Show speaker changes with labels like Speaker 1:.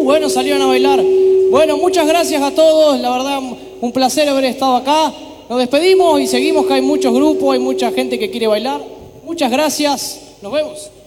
Speaker 1: bueno, salieron a bailar. Bueno, muchas gracias a todos, la verdad, un placer haber estado acá. Nos despedimos y seguimos, que hay muchos grupos, hay mucha gente que quiere bailar. Muchas gracias, nos vemos.